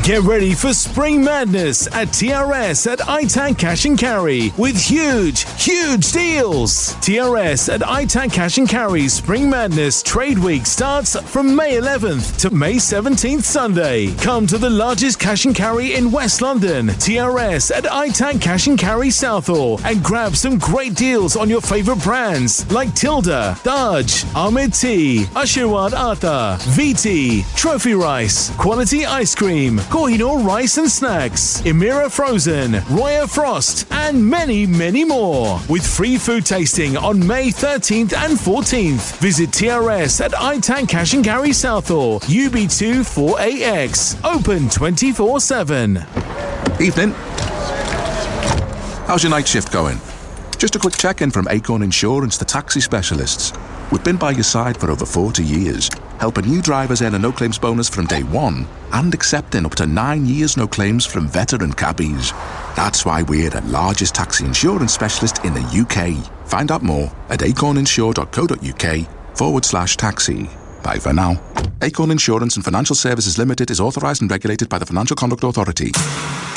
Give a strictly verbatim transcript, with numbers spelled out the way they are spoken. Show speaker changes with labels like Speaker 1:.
Speaker 1: Get ready for Spring Madness at T R S at I TAC Cash and Carry with huge, huge deals. T R S at I TAC Cash and Carry Spring Madness Trade Week starts from May eleventh to May seventeenth Sunday. Come to the largest cash and carry in West London, T R S at I TAC Cash and Carry Southall, and grab some great deals on your favourite brands like Tilda, Dodge, Ahmed Tea, Ashirwad Atta, V T, Trophy Rice, Quality Ice Cream, Kohinoor Rice and Snacks, Emira Frozen, Roya Frost, and many, many more. With free food tasting on May thirteenth and fourteenth. Visit T R S at I TAC Cash and Carry Southall, U B two four A X. Open twenty-four seven.
Speaker 2: Evening. How's your night shift going? Just a quick check-in from Acorn Insurance, the taxi specialists. We've been by your side for over forty years, helping new drivers earn a no-claims bonus from day one and accepting up to nine years no claims from veteran cabbies. That's why we're the largest taxi insurance specialist in the U K. Find out more at acorninsure.co.uk forward slash taxi. Bye for now. Acorn Insurance and Financial Services Limited is authorised and regulated by the Financial Conduct Authority.